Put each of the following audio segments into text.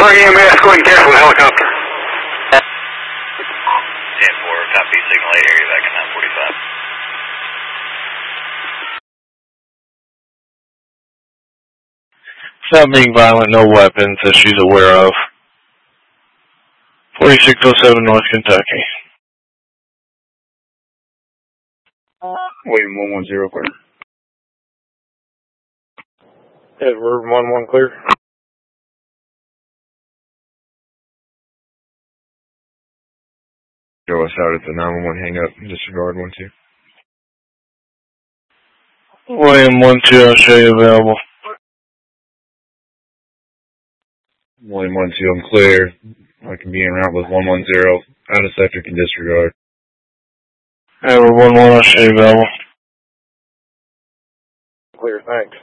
Park EMS, go ahead and catch with helicopter. 10-4, copy, signal 8 area back in 945. Not being violent, no weapons that she's aware of. 4607 North Kentucky. William 110 clear. Edward 11 clear. Show us out at the 911 hang up. Disregard 12. William 12, I'll show you available. William 12, I'm clear. I can be en route with 110. Out of sector, can disregard. Edward 11, I'll show you available. Clear, thanks.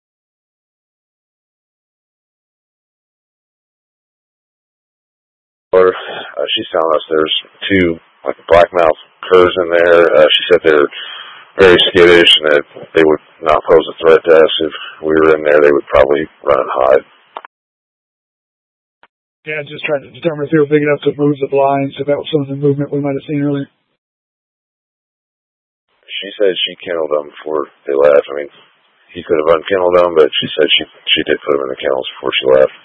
She's telling us there's two blackmouth curs in there. She said they're very skittish and that they would not pose a threat to us. If we were in there, they would probably run and hide. Yeah, just trying to determine if they were big enough to move the blinds, if that was some of the movement we might have seen earlier. She said she kenneled them before they left. I mean, he could have unkenneled them, but she said she did put them in the kennels before she left.